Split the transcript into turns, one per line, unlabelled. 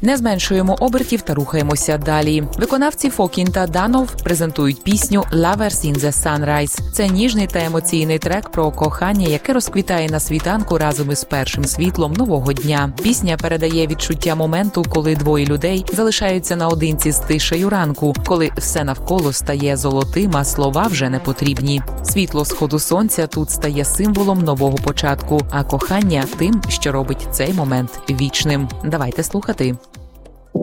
Не зменшуємо обертів та рухаємося далі. Виконавці Фокін та Данов презентують пісню «Lovers in the Sunrise». Це ніжний та емоційний трек про кохання, яке розквітає на світанку разом із першим світлом нового дня. Пісня передає відчуття моменту, коли двоє людей залишаються наодинці з тишею ранку, коли все навколо стає золотим, а слова вже не потрібні. Світло сходу сонця тут стає символом нового початку, а кохання – тим, що робить цей момент вічним. Давайте слухати.